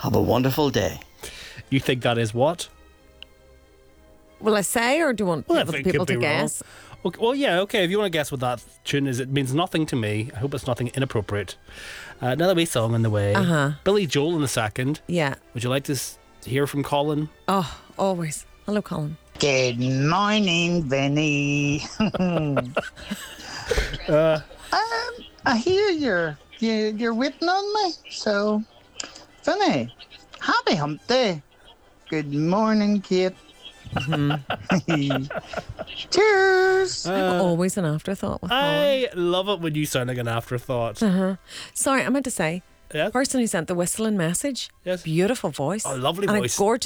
Have a wonderful day. You think that is what? Will I say, or do you want Well, other it could people be to guess? Okay, well, yeah, okay. If you want to guess what that tune is, it means nothing to me. I hope it's nothing inappropriate. Another wee song on the way. Billy Joel in a second. Yeah. Would you like to hear from Colin? Oh, always. Hello, Colin. Good morning, Vinny. I hear you're waiting on me. So, Vinny, happy hump day. Good morning, Kate. Cheers. Always an afterthought with Colin. I love it when you sound like an afterthought. Sorry, I meant to say, Yes? person who sent the whistling message, Yes. beautiful voice. Oh, lovely and voice. a gorgeous